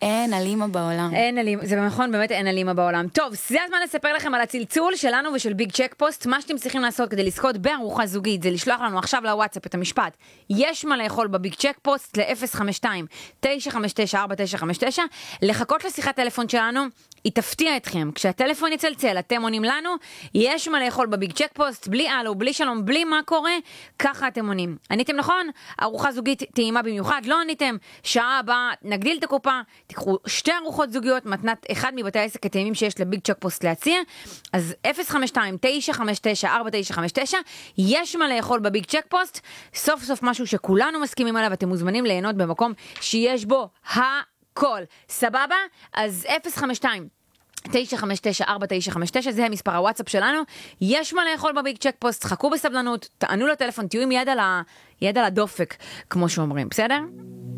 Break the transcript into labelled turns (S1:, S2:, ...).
S1: אין אלימה בעולם.
S2: אין אלימה, זה נכון, באמת אין אלימה בעולם. טוב, זה הזמן לספר לכם על הצלצול שלנו ושל ביג צ'ק פוסט. מה שאתם צריכים לעשות כדי לזכות בארוחה זוגית, זה לשלוח לנו עכשיו לוואטסאפ את המשפט, יש מה לאכול בביג צ'ק פוסט ל-052-959-4959, לחכות לשיחת טלפון שלנו, היא תפתיע אתכם. כשהטלפון יצלצל, אתם עונים לנו, יש מה לאכול בביג צ'ק פוסט, בלי אלו, בלי שלום, בלי מה קורה, ככה אתם עונים. עניתם נכון? ארוחה זוגית טעימה במיוחד, לא עניתם, שעה הבאה נגדיל את הקופה, תיקחו 2 ארוחות זוגיות, מתנת אחד מבתי העסק הטעימים שיש לביג צ'ק פוסט להציע, אז 052-959-4959, יש מה לאכול בביג צ'ק פוסט, סוף סוף משהו שכולנו מסכימים עליו, אתם מוזמנים ליהנות במקום שיש בו הכל. סבבה? אז 052-959-4959, זה המספר הוואטסאפ שלנו, יש מה לאכול בביג צ'ק פוסט, חכו בסבלנות, תענו לטלפון, תהיו עם יד על הדופק, כמו שאומרים, בסדר?